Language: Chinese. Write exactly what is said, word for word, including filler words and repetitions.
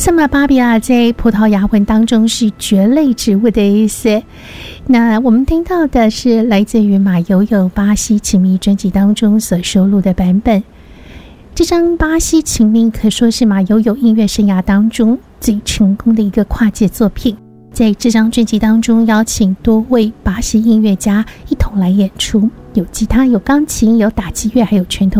萨马巴比亚在葡萄牙文当中是蕨类植物的意思。那我们听到的是来自于马友友巴西情迷专辑当中所收录的版本。这张巴西情迷可说是马友友音乐生涯当中最成功的一个跨界作品。在这张专辑当中邀请多位巴西音乐家一同来演出，有吉他，有钢琴，有打击乐，还有传统